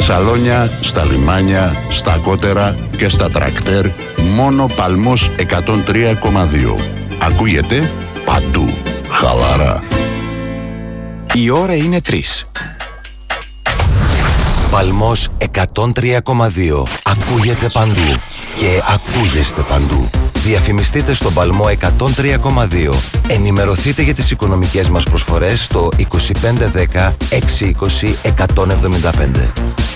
σαλόνια, στα λιμάνια, στα κότερα και στα τρακτέρ, μόνο Παλμός 103,2. Ακούγεται παντού. Χαλαρά. Η ώρα είναι 3. Παλμός 103,2. Ακούγεται παντού και ακούγεστε παντού. Διαφημιστείτε στον Παλμό 103,2. Ενημερωθείτε για τις οικονομικές μας προσφορές στο 2510 620 175.